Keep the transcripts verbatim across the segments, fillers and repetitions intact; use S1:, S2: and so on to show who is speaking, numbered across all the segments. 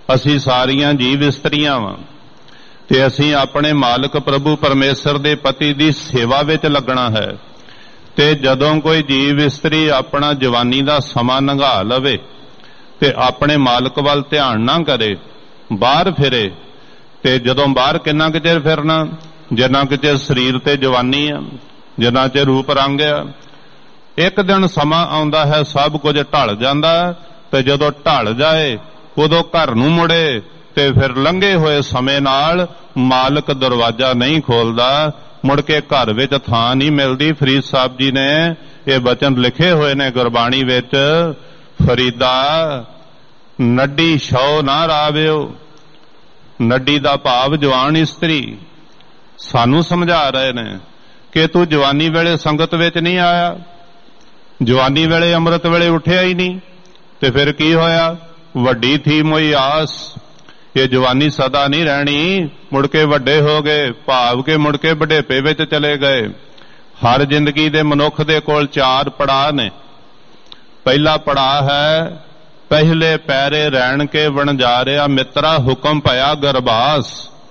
S1: ਅਸੀਂ ਸਾਰੀਆਂ ਜੀਵ ਇਸਤਰੀਆਂ ਵਾਂ ਤੇ ਅਸੀਂ ਆਪਣੇ ਮਾਲਕ ਪ੍ਰਭੂ ਪਰਮੇਸ਼ਰ ਦੇ ਪਤੀ ਦੀ ਸੇਵਾ ਵਿੱਚ ਲੱਗਣਾ ਹੈ। ਤੇ ਜਦੋਂ ਕੋਈ ਜੀਵ ਇਸਤਰੀ ਆਪਣਾ ਜਵਾਨੀ ਦਾ ਸਮਾਂ ਲੰਘਾ ਲਵੇ ਤੇ ਆਪਣੇ ਮਾਲਕ ਵੱਲ ਧਿਆਨ ਨਾ ਕਰੇ, ਬਾਹਰ ਫਿਰੇ, ਤੇ ਜਦੋਂ ਬਾਹਰ ਕਿੰਨਾ ਕੁ ਚਿਰ ਫਿਰਨਾ, ਜਿੰਨਾ ਕੁ ਚਿਰ ਸਰੀਰ ਤੇ ਜਵਾਨੀ ਆ, ਜਿੰਨਾ ਚਿਰ ਰੂਪ ਰੰਗ ਆ। ਇੱਕ ਦਿਨ ਸਮਾਂ ਆਉਂਦਾ ਹੈ ਸਭ ਕੁਝ ਢਲ ਜਾਂਦਾ, ਤੇ ਜਦੋਂ ਢਲ ਜਾਏ ਉਦੋਂ ਘਰ ਨੂੰ ਮੁੜੇ ਤੇ ਫਿਰ ਲੰਘੇ ਹੋਏ ਸਮੇਂ ਨਾਲ ਮਾਲਕ ਦਰਵਾਜ਼ਾ ਨਹੀਂ ਖੋਲਦਾ, ਮੁੜ ਕੇ ਘਰ ਵਿੱਚ ਥਾਂ ਨਹੀਂ ਮਿਲਦੀ। ਫਰੀਦ ਸਾਹਿਬ ਜੀ ਨੇ ਇਹ ਬਚਨ ਲਿਖੇ ਹੋਏ ਨੇ ਗੁਰਬਾਣੀ ਵਿੱਚ, ਫਰੀਦਾ ਨੱਡੀ ਛੋ ਨਾ ਰਾਵਿਓ। ਨੱਡੀ ਦਾ ਭਾਵ ਜਵਾਨ ਇਸਤਰੀ ਸਾਨੂੰ ਸਮਝਾ ਰਹੇ ਨੇ ਕਿ ਤੂੰ ਜਵਾਨੀ ਵੇਲੇ ਸੰਗਤ ਵਿੱਚ ਨਹੀਂ ਆਇਆ, ਜਵਾਨੀ ਵੇਲੇ ਅੰਮ੍ਰਿਤ ਵੇਲੇ ਉੱਠਿਆ ਹੀ ਨਹੀਂ, ਤੇ ਫਿਰ ਕੀ ਹੋਇਆ? ਵੱਡੀ ਥੀ ਮੋਈ ਆਸ। ਇਹ ਜਵਾਨੀ ਸਦਾ ਨਹੀਂ ਰਹਿਣੀ, ਮੁੜ ਕੇ ਵੱਡੇ ਹੋ ਗਏ, ਭਾਵ ਕੇ ਮੁੜ ਕੇ ਬੁਢੇਪੇ ਵਿੱਚ ਚਲੇ ਗਏ। ਹਰ ਜ਼ਿੰਦਗੀ ਦੇ ਮਨੁੱਖ ਦੇ ਕੋਲ ਚਾਰ ਪੜਾਅ ਨੇ। ਪਹਿਲਾ ਪੜਾਅ ਹੈ ਪਹਿਲੇ ਪੈਰੇ ਰਹਿਣ ਕੇ ਵਣਜਾਰਿਆ ਮਿੱਤਰਾ ਹੁਕਮ ਭਇਆ ਗਰਭਾਸ।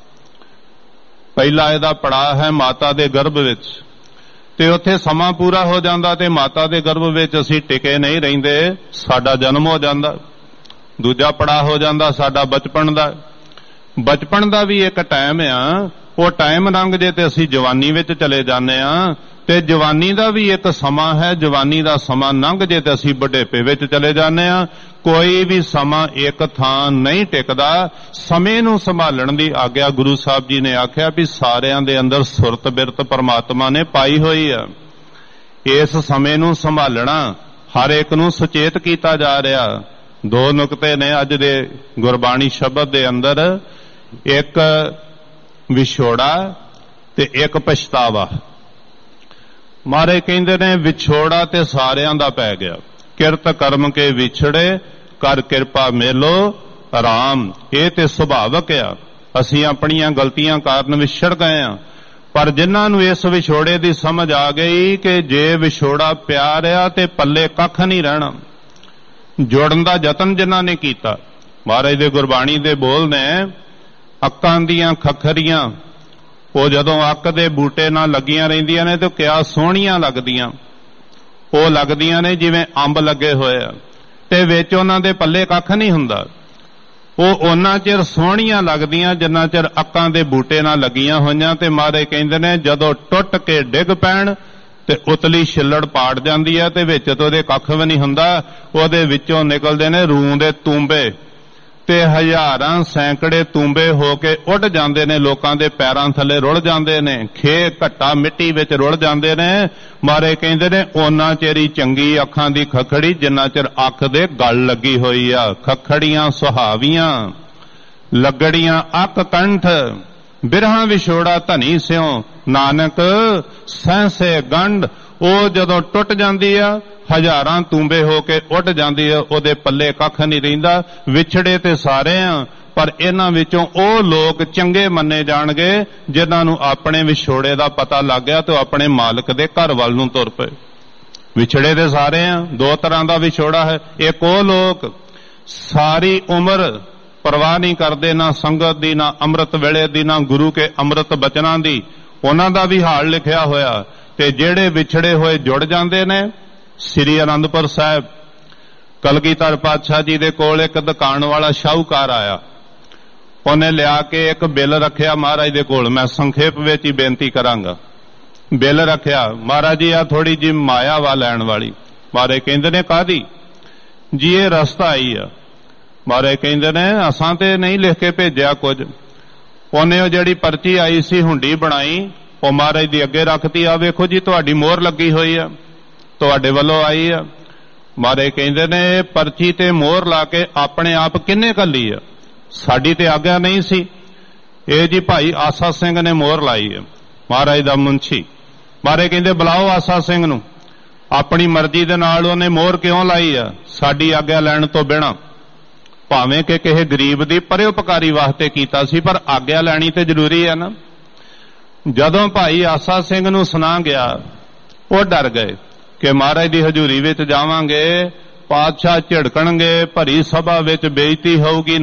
S1: ਪਹਿਲਾ ਇਹਦਾ ਪੜਾਅ ਹੈ ਮਾਤਾ ਦੇ ਗਰਭ ਵਿੱਚ, ਤੇ ਉੱਥੇ ਸਮਾਂ ਪੂਰਾ ਹੋ ਜਾਂਦਾ ਤੇ ਮਾਤਾ ਦੇ ਗਰਭ ਵਿੱਚ ਅਸੀਂ ਟਿਕੇ ਨਹੀਂ ਰਹਿੰਦੇ, ਸਾਡਾ ਜਨਮ ਹੋ ਜਾਂਦਾ। ਦੂਜਾ ਪੜਾਅ ਹੋ ਜਾਂਦਾ ਸਾਡਾ ਬਚਪਨ ਦਾ। ਬਚਪਨ ਦਾ ਵੀ ਇੱਕ ਟਾਈਮ ਆ, ਉਹ ਟਾਈਮ ਲੰਘ ਜੇ ਤੇ ਅਸੀਂ ਜਵਾਨੀ ਵਿੱਚ ਚਲੇ ਜਾਂਦੇ ਆ, ਤੇ ਜਵਾਨੀ ਦਾ ਵੀ ਇੱਕ ਸਮਾਂ ਹੈ, ਜਵਾਨੀ ਦਾ ਸਮਾਂ ਲੰਘ ਜੇ ਤੇ ਅਸੀਂ ਬੁਢੇਪੇ ਵਿੱਚ ਚਲੇ ਜਾਂਦੇ ਆ। ਕੋਈ ਵੀ ਸਮਾਂ ਇੱਕ ਥਾਂ ਨਹੀਂ ਟਿਕਦਾ। ਸਮੇਂ ਨੂੰ ਸੰਭਾਲਣ ਦੀ ਆਗਿਆ ਗੁਰੂ ਸਾਹਿਬ ਜੀ ਨੇ ਆਖਿਆ ਵੀ ਸਾਰਿਆਂ ਦੇ ਅੰਦਰ ਸੁਰਤ ਬਿਰਤ ਪਰਮਾਤਮਾ ਨੇ ਪਾਈ ਹੋਈ ਆ। ਇਸ ਸਮੇਂ ਨੂੰ ਸੰਭਾਲਣਾ ਹਰ ਇੱਕ ਨੂੰ ਸੁਚੇਤ ਕੀਤਾ ਜਾ ਰਿਹਾ। ਦੋ ਨੁਕਤੇ ਨੇ ਅੱਜ ਦੇ ਗੁਰਬਾਣੀ ਸ਼ਬਦ ਦੇ ਅੰਦਰ, ਇੱਕ ਵਿਛੋੜਾ ਤੇ ਇੱਕ ਪਛਤਾਵਾ। ਮਾਰੇ ਕਹਿੰਦੇ ਨੇ ਵਿਛੋੜਾ ਤੇ ਸਾਰਿਆਂ ਦਾ ਪੈ ਗਿਆ, ਕਿਰਤ ਕਰਮ ਕੇ ਵਿਛੜੇ ਕਰ ਕਿਰਪਾ ਮੇਲੋ ਰਾਮ। ਇਹ ਤੇ ਸੁਭਾਵਕ ਆ, ਅਸੀਂ ਆਪਣੀਆਂ ਗਲਤੀਆਂ ਕਾਰਨ ਵਿਛੜ ਗਏ ਆ। ਪਰ ਜਿਨ੍ਹਾਂ ਨੂੰ ਇਸ ਵਿਛੋੜੇ ਦੀ ਸਮਝ ਆ ਗਈ ਕਿ ਜੇ ਵਿਛੋੜਾ ਪਿਆਰ ਆ ਤੇ ਪੱਲੇ ਕੱਖ ਨਹੀਂ ਰਹਿਣਾ, ਜੋੜਨ ਦਾ ਯਤਨ ਜਿਨ੍ਹਾਂ ਨੇ ਕੀਤਾ। ਮਹਾਰਾਜ ਦੇ ਗੁਰਬਾਣੀ ਦੇ ਬੋਲ ਨੇ, ਅੱਕਾਂ ਦੀਆਂ ਖੱਖਰੀਆਂ ਉਹ ਜਦੋਂ ਅੱਕ ਦੇ ਬੂਟੇ ਨਾਲ ਲੱਗੀਆਂ ਰਹਿੰਦੀਆਂ ਨੇ ਤੇ ਕਿਆ ਸੋਹਣੀਆਂ ਲੱਗਦੀਆਂ। ਉਹ ਲੱਗਦੀਆਂ ਨੇ ਜਿਵੇਂ ਅੰਬ ਲੱਗੇ ਹੋਏ ਆ, ਤੇ ਵਿੱਚ ਉਹਨਾਂ ਦੇ ਪੱਲੇ ਕੱਖ ਨਹੀਂ ਹੁੰਦਾ। ਉਹ ਉਹਨਾਂ ਚਿਰ ਸੋਹਣੀਆਂ ਲੱਗਦੀਆਂ ਜਿੰਨਾ ਚਿਰ ਅੱਕਾਂ ਦੇ ਬੂਟੇ ਨਾਲ ਲੱਗੀਆਂ ਹੋਈਆਂ। ਤੇ ਮਹਾਰਾਜ ਕਹਿੰਦੇ ਨੇ ਜਦੋਂ ਟੁੱਟ ਕੇ ਡਿੱਗ ਪੈਣ ਤੇ ਉਤਲੀ ਛਿੱਲੜ ਪਾੜ ਜਾਂਦੀ ਹੈ, ਤੇ ਵਿੱਚ ਤੋਂ ਉਹਦੇ ਕੱਖ ਵੀ ਨਹੀਂ ਹੁੰਦਾ। ਉਹਦੇ ਵਿੱਚੋਂ ਨਿਕਲਦੇ ਨੇ ਰੂੰ ਦੇ ਤੂੰਬੇ, ਤੇ ਹਜ਼ਾਰਾਂ ਸੈਂਕੜੇ ਤੂੰਬੇ ਹੋ ਕੇ ਉੱਡ ਜਾਂਦੇ ਨੇ, ਲੋਕਾਂ ਦੇ ਪੈਰਾਂ ਥੱਲੇ ਰੁੜ ਜਾਂਦੇ ਨੇ, ਖੇ ਘੱਟਾ ਮਿੱਟੀ ਵਿੱਚ ਰੁੜ ਜਾਂਦੇ ਨੇ। ਮਾਰੇ ਕਹਿੰਦੇ ਨੇ ਉਹਨਾਂ ਚਿਰ ਹੀ ਚੰਗੀ ਅੱਖਾਂ ਦੀ ਖੱਖੜੀ ਜਿੰਨਾ ਚਿਰ ਅੱਖ ਦੇ ਗਲ ਲੱਗੀ ਹੋਈ ਆ। ਖੱਖੜੀਆਂ ਸੁਹਾਵੀਆਂ ਲੱਗੜੀਆਂ ਅੱਖ ਕੰਠ, ਬਿਰਹਾਂ ਵਿਛੋੜਾ ਧਨੀ ਸਿਉ ਨਾਨਕ ਸਹਿਸੇ ਗੰਢ। ਉਹ ਜਦੋਂ ਟੁੱਟ ਜਾਂਦੀ ਆ, ਹਜ਼ਾਰਾਂ ਤੂੰਬੇ ਹੋ ਕੇ ਉੱਡ ਜਾਂਦੀ ਆ, ਉਹਦੇ ਪੱਲੇ ਕੱਖ ਨਹੀਂ ਰਹਿੰਦਾ। ਵਿਛੜੇ ਤੇ ਸਾਰੇ ਆ, ਪਰ ਇਹਨਾਂ ਵਿੱਚੋਂ ਉਹ ਲੋਕ ਚੰਗੇ ਮੰਨੇ ਜਾਣਗੇ ਜਿਨ੍ਹਾਂ ਨੂੰ ਆਪਣੇ ਵਿਛੋੜੇ ਦਾ ਪਤਾ ਲੱਗ ਗਿਆ ਤੇ ਆਪਣੇ ਮਾਲਕ ਦੇ ਘਰ ਵੱਲ ਨੂੰ ਤੁਰ ਪਏ। ਵਿਛੜੇ ਤੇ ਸਾਰੇ ਆ, ਦੋ ਤਰ੍ਹਾਂ ਦਾ ਵਿਛੋੜਾ ਹੈ। ਇੱਕ ਉਹ ਲੋਕ ਸਾਰੀ ਉਮਰ ਪਰਵਾਹ ਨਹੀਂ ਕਰਦੇ, ਨਾ ਸੰਗਤ ਦੀ, ਨਾ ਅੰਮ੍ਰਿਤ ਵੇਲੇ ਦੀ, ਨਾ ਗੁਰੂ ਕੇ ਅੰਮ੍ਰਿਤ ਬਚਨਾਂ ਦੀ, ਉਹਨਾਂ ਦਾ ਵੀ ਹਾਲ ਲਿਖਿਆ ਹੋਇਆ। ਤੇ ਜਿਹੜੇ ਵਿਛੜੇ ਹੋਏ ਜੁੜ ਜਾਂਦੇ ਨੇ। ਸ੍ਰੀ ਅਨੰਦਪੁਰ ਸਾਹਿਬ ਕਲਗੀਧਰ ਪਾਤਸ਼ਾਹ ਜੀ ਦੇ ਕੋਲ ਇੱਕ ਦੁਕਾਨ ਵਾਲਾ ਸ਼ਾਹੂਕਾਰ ਆਇਆ। ਉਹਨੇ ਲਿਆ ਕੇ ਇੱਕ ਬਿੱਲ ਰੱਖਿਆ ਮਹਾਰਾਜ ਦੇ ਕੋਲ। ਮੈਂ ਸੰਖੇਪ ਵਿੱਚ ਹੀ ਬੇਨਤੀ ਕਰਾਂਗਾ। ਬਿੱਲ ਰੱਖਿਆ, ਮਹਾਰਾਜ ਜੀ ਆ ਥੋੜੀ ਜਿਹੀ ਮਾਇਆ ਵਾ ਲੈਣ ਵਾਲੀ। ਮਹਾਰਾਜ ਕਹਿੰਦੇ ਨੇ ਕਾਹਦੀ? ਜੀ ਇਹ ਰਸਤਾ ਆਈ ਆ। ਮਹਾਰਾਜ ਕਹਿੰਦੇ ਨੇ ਅਸਾਂ ਤੇ ਨਹੀਂ ਲਿਖ ਕੇ ਭੇਜਿਆ ਕੁਝ। ਉਹਨੇ ਉਹ ਜਿਹੜੀ ਪਰਚੀ ਆਈ ਸੀ ਹੁੰਡੀ ਬਣਾਈ, ਉਹ ਮਹਾਰਾਜ ਦੀ ਅੱਗੇ ਰੱਖਤੀ। ਆ ਵੇਖੋ ਜੀ ਤੁਹਾਡੀ ਮੋਹਰ ਲੱਗੀ ਹੋਈ ਆ, ਤੁਹਾਡੇ ਵੱਲੋਂ ਆਈ ਆ। ਮਹਾਰਾਜ ਕਹਿੰਦੇ ਨੇ ਪਰਚੀ ਤੇ ਮੋਹਰ ਲਾ ਕੇ ਆਪਣੇ ਆਪ ਕਿੰਨੇ ਘੱਲੀ ਆ? ਸਾਡੀ ਤੇ ਆਗਿਆ ਨਹੀਂ ਸੀ। ਇਹ ਜੀ ਭਾਈ ਆਸਾ ਸਿੰਘ ਨੇ ਮੋਹਰ ਲਾਈ ਆ, ਮਹਾਰਾਜ ਦਾ ਮੁੰਸ਼ੀ। ਮਹਾਰਾਜ ਕਹਿੰਦੇ ਬੁਲਾਓ ਆਸਾ ਸਿੰਘ ਨੂੰ। ਆਪਣੀ ਮਰਜ਼ੀ ਦੇ ਨਾਲ ਉਹਨੇ ਮੋਹਰ ਕਿਉਂ ਲਾਈ ਆ? ਸਾਡੀ ਆਗਿਆ ਲੈਣ ਤੋਂ ਬਿਨਾਂ। ਭਾਵੇਂ ਕਿ ਕਿਸੇ ਗਰੀਬ ਦੀ ਪਰਉਪਕਾਰੀ ਵਾਸਤੇ ਕੀਤਾ ਸੀ, ਪਰ ਆਗਿਆ ਲੈਣੀ ਤੇ ਜ਼ਰੂਰੀ ਹੈ ਨਾ। ਜਦੋਂ ਭਾਈ ਆਸਾ ਸਿੰਘ ਨੂੰ ਸੁਣਾ ਗਿਆ, ਉਹ ਡਰ ਗਏ ਕਿ ਮਹਾਰਾਜ ਦੀ ਹਜ਼ੂਰੀ ਵਿੱਚ ਜਾਵਾਂਗੇ, ਪਾਤਸ਼ਾਹ ਝਿੜਕਣਗੇ, ਭਰੀ ਸਭਾ ਵਿੱਚ ਬੇਇੱਜ਼ਤੀ ਹੋਊਗੀ,